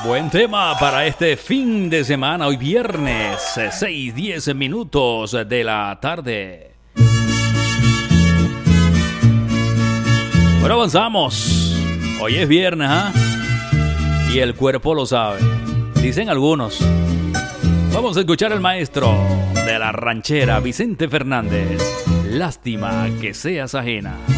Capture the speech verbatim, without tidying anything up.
Buen tema para este fin de semana, hoy viernes, seis diez minutos de la tarde. Bueno, avanzamos. Hoy es viernes, ¿ah? ¿eh? Y el cuerpo lo sabe, dicen algunos. Vamos a escuchar al maestro de la ranchera, Vicente Fernández. Lástima que seas ajena.